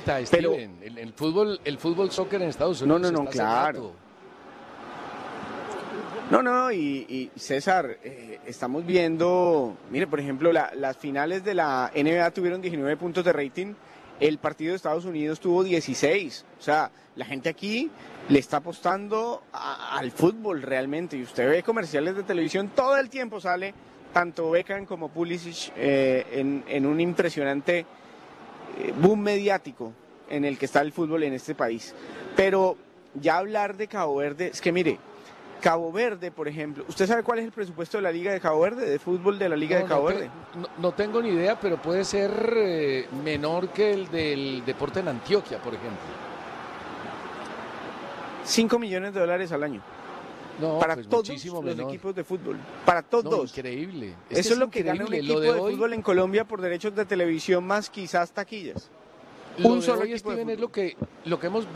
cuenta, Pero, Steven. El fútbol soccer en Estados Unidos no, está hace claro. rato. No, y César, estamos viendo, mire, por ejemplo, las finales de la NBA tuvieron 19 puntos de rating, el partido de Estados Unidos tuvo 16, o sea, la gente aquí le está apostando al fútbol realmente, y usted ve comerciales de televisión, todo el tiempo sale tanto Beckham como Pulisic en un impresionante boom mediático en el que está el fútbol en este país. Pero ya hablar de Cabo Verde, es que mire, Cabo Verde, por ejemplo, ¿usted sabe cuál es el presupuesto de la Liga de Cabo Verde, de fútbol de la Liga de Cabo Verde? No tengo ni idea, pero puede ser menor que el del deporte en Antioquia, por ejemplo. $5 millones al año. No, para pues todos muchísimo los menor. equipos de fútbol, para todos. No, increíble. Eso es lo que gana un equipo de fútbol en Colombia por derechos de televisión más quizás taquillas. Un solo equipo, Steven, es lo que hemos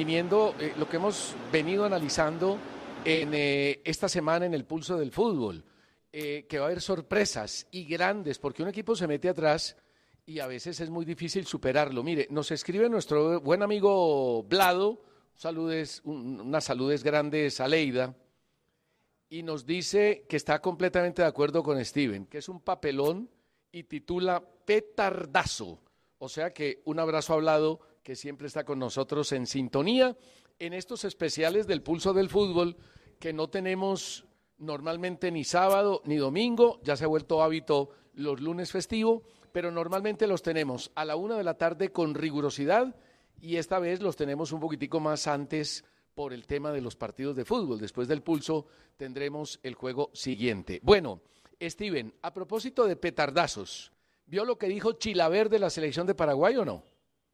venido analizando en esta semana en el Pulso del Fútbol, que va a haber sorpresas y grandes, porque un equipo se mete atrás y a veces es muy difícil superarlo. Mire, nos escribe nuestro buen amigo Vlado, unas saludes grandes a Leida, y nos dice que está completamente de acuerdo con Steven, que es un papelón y titula Petardazo. O sea que un abrazo a Vlado, que siempre está con nosotros en sintonía en estos especiales del Pulso del Fútbol, que no tenemos normalmente ni sábado ni domingo, ya se ha vuelto hábito los lunes festivo, pero normalmente los tenemos a la 1 p.m. con rigurosidad, y esta vez los tenemos un poquitico más antes por el tema de los partidos de fútbol. Después del Pulso tendremos el juego siguiente. Bueno, Steven, a propósito de petardazos, ¿vio lo que dijo Chilaver de la selección de Paraguay o no?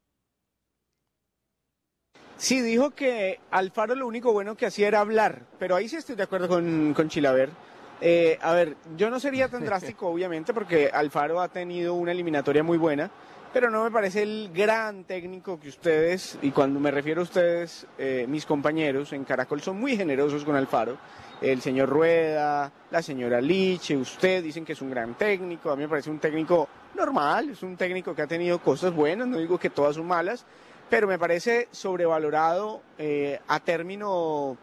Sí, dijo que Alfaro lo único bueno que hacía era hablar, pero ahí sí estoy de acuerdo con Chilaver. A ver, yo no sería tan drástico, obviamente, porque Alfaro ha tenido una eliminatoria muy buena, pero no me parece el gran técnico que ustedes, y cuando me refiero a ustedes, mis compañeros en Caracol son muy generosos con Alfaro. El señor Rueda, la señora Liche, usted dicen que es un gran técnico. A mí me parece un técnico normal, es un técnico que ha tenido cosas buenas, no digo que todas son malas, pero me parece sobrevalorado a término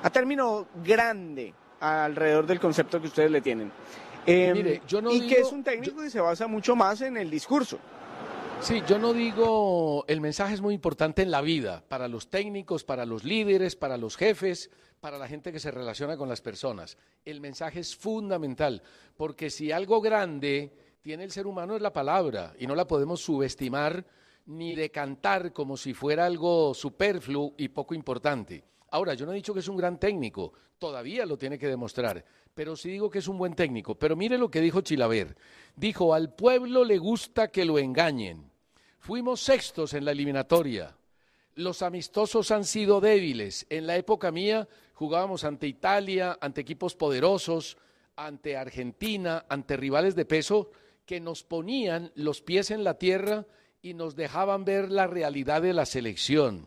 grande alrededor del concepto que ustedes le tienen. Mire, yo no y digo, que es un técnico que se basa mucho más en el discurso. Sí, yo no digo, el mensaje es muy importante en la vida, para los técnicos, para los líderes, para los jefes, para la gente que se relaciona con las personas. El mensaje es fundamental, porque si algo grande tiene el ser humano es la palabra, y no la podemos subestimar ni decantar como si fuera algo superfluo y poco importante. Ahora, yo no he dicho que es un gran técnico, todavía lo tiene que demostrar, pero sí digo que es un buen técnico. Pero mire lo que dijo Chilaver. Dijo, al pueblo le gusta que lo engañen. Fuimos sextos en la eliminatoria. Los amistosos han sido débiles. En la época mía jugábamos ante Italia, ante equipos poderosos, ante Argentina, ante rivales de peso que nos ponían los pies en la tierra y nos dejaban ver la realidad de la selección.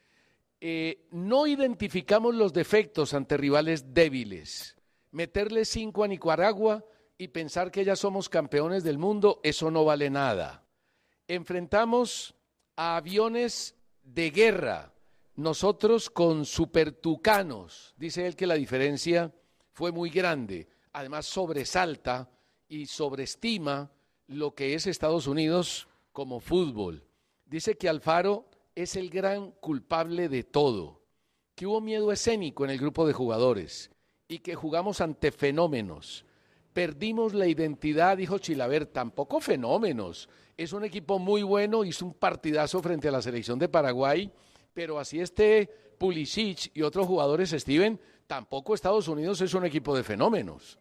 No identificamos los defectos ante rivales débiles. Meterle 5 a Nicaragua y pensar que ya somos campeones del mundo, eso no vale nada. Enfrentamos a aviones de guerra, nosotros con supertucanos. Dice él que la diferencia fue muy grande. Además sobresalta y sobreestima lo que es Estados Unidos como fútbol. Dice que Alfaro es el gran culpable de todo, que hubo miedo escénico en el grupo de jugadores y que jugamos ante fenómenos. Perdimos la identidad, dijo Chilaver, tampoco fenómenos. Es un equipo muy bueno, hizo un partidazo frente a la selección de Paraguay, pero así esté Pulisic y otros jugadores, Steven, tampoco Estados Unidos es un equipo de fenómenos.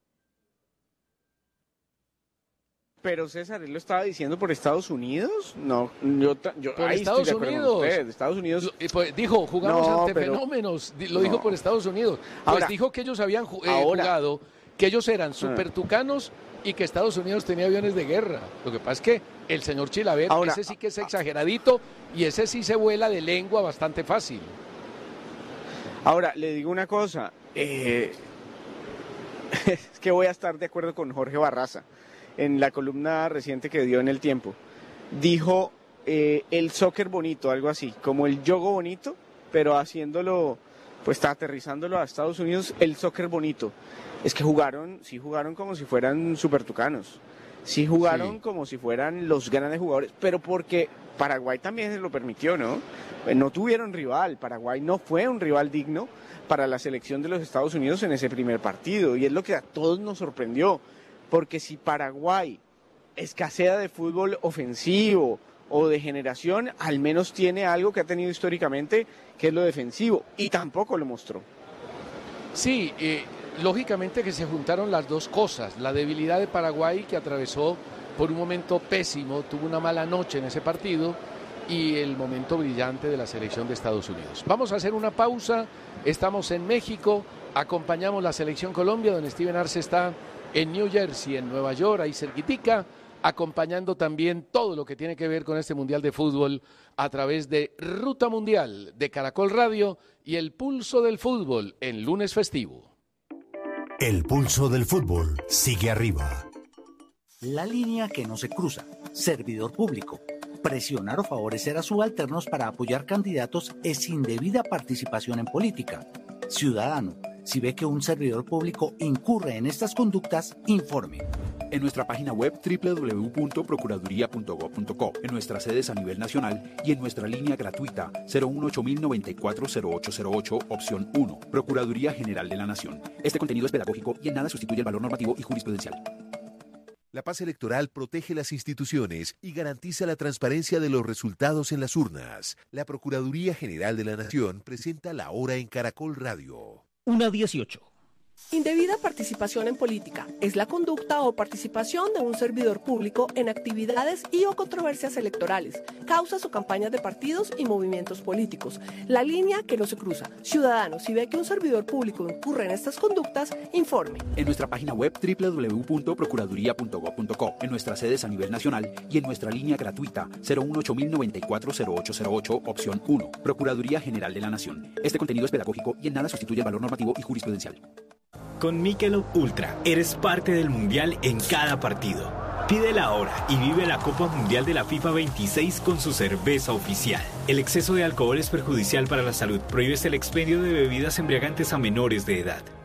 Pero César, ¿él lo estaba diciendo por Estados Unidos? No, yo por ahí Estados estoy de acuerdo con usted. Estados Unidos. Pues dijo, jugamos ante pero, fenómenos, lo dijo por Estados Unidos. Pues ahora, dijo que ellos habían jugado, que ellos eran supertucanos y que Estados Unidos tenía aviones de guerra. Lo que pasa es que el señor Chilaver, ese sí que es exageradito y ese sí se vuela de lengua bastante fácil. Ahora, le digo una cosa, es que voy a estar de acuerdo con Jorge Barraza. En la columna reciente que dio en El Tiempo, dijo, el soccer bonito, algo así, como el yogo bonito, pero haciéndolo, pues está aterrizándolo a Estados Unidos, el soccer bonito. Es que sí jugaron como si fueran supertucanos, sí jugaron como si fueran los grandes jugadores, pero porque Paraguay también se lo permitió, ¿no? No tuvieron rival, Paraguay no fue un rival digno para la selección de los Estados Unidos en ese primer partido, y es lo que a todos nos sorprendió, porque si Paraguay escasea de fútbol ofensivo o de generación, al menos tiene algo que ha tenido históricamente, que es lo defensivo, y tampoco lo mostró. Sí, lógicamente que se juntaron las dos cosas, la debilidad de Paraguay, que atravesó por un momento pésimo, tuvo una mala noche en ese partido, y el momento brillante de la selección de Estados Unidos. Vamos a hacer una pausa, estamos en México, acompañamos la selección Colombia, donde Steven Arce está en New Jersey, en Nueva York, ahí cerquitica, acompañando también todo lo que tiene que ver con este Mundial de Fútbol a través de Ruta Mundial de Caracol Radio y El Pulso del Fútbol en lunes festivo. El Pulso del Fútbol sigue arriba. La línea que no se cruza. Servidor público. Presionar o favorecer a subalternos para apoyar candidatos es indebida participación en política. Ciudadano, si ve que un servidor público incurre en estas conductas, informe. En nuestra página web www.procuraduría.gov.co, en nuestras sedes a nivel nacional y en nuestra línea gratuita 018-094-0808, opción 1, Procuraduría General de la Nación. Este contenido es pedagógico y en nada sustituye el valor normativo y jurisprudencial. La paz electoral protege las instituciones y garantiza la transparencia de los resultados en las urnas. La Procuraduría General de la Nación presenta La Hora en Caracol Radio. 1:18. Indebida participación en política es la conducta o participación de un servidor público en actividades y o controversias electorales, causas o campañas de partidos y movimientos políticos. La línea que no se cruza. Ciudadanos, si ve que un servidor público incurre en estas conductas, informe. En nuestra página web www.procuraduría.gov.co, en nuestras sedes a nivel nacional y en nuestra línea gratuita 018-094-0808, opción 1, Procuraduría General de la Nación. Este contenido es pedagógico y en nada sustituye el valor normativo y jurisprudencial. Con Michelob Ultra, eres parte del Mundial en cada partido. Pídela ahora y vive la Copa Mundial de la FIFA 26 con su cerveza oficial. El exceso de alcohol es perjudicial para la salud. Prohíbes el expendio de bebidas embriagantes a menores de edad.